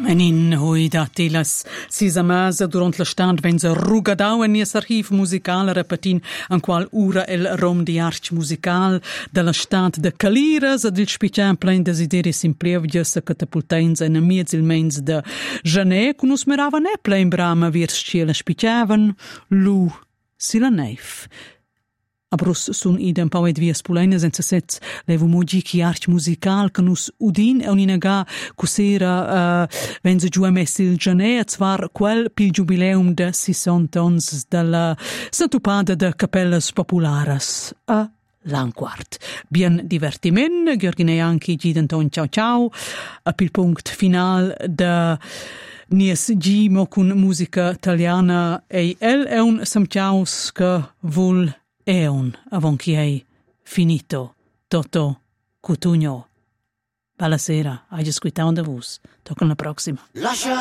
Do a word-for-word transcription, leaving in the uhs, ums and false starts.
Enin hui dati las sisa masa durant la stand venza rugadau en nies archiv musical repetin an qual ura el rom di arch musical de la stand de Caliras ad il spician plein desideri simplevgia se catapultains en amiez il mens de Jané cun us merava ne plein brama virs sciela spiciavan lu sila neif. Abrus sun idem pauet vias pulaina senza sets levo mogi chi arch musical che nus udin e uninaga cusera uh, venza giù emessi il Jané e zwar quel pil jubileum de sessanta ons della Santupada de Capellas Popularas a Langquart. Bien divertiment, Gheorghine anche gidenton ciao ciao, a pil punct final de nies gimo cun musica italiana e el è un samciaus che vul eon avon chi ei finito Toto Cutugno. Bella sera, hai ascoltato da vos. Tocca alla prossima. Lascia